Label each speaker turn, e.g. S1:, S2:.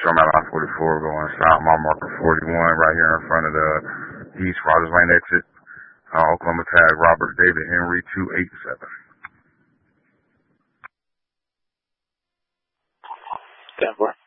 S1: sure I'm at I-44 going south, mile marker 41 right here in front of the East Rogers Lane exit. Oklahoma tag Robert David Henry 287.
S2: 10-4.